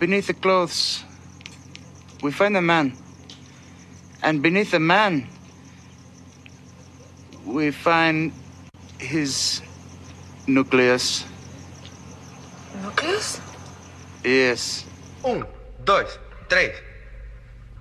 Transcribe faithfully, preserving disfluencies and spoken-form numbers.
beneath the clothes, we find the man. And beneath the man, we find his nucleus. Nucleus? Yes. Um, dois, três.